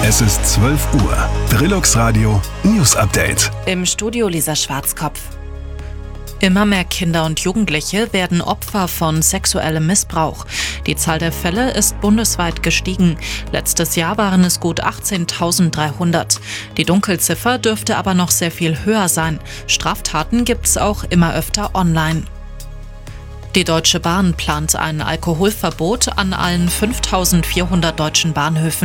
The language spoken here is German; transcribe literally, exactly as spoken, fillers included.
Es ist zwölf Uhr. Trilux Radio News Update. Im Studio Lisa Schwarzkopf. Immer mehr Kinder und Jugendliche werden Opfer von sexuellem Missbrauch. Die Zahl der Fälle ist bundesweit gestiegen. Letztes Jahr waren es gut achtzehntausenddreihundert. Die Dunkelziffer dürfte aber noch sehr viel höher sein. Straftaten gibt's auch immer öfter online. Die Deutsche Bahn plant ein Alkoholverbot an allen fünftausendvierhundert deutschen Bahnhöfen.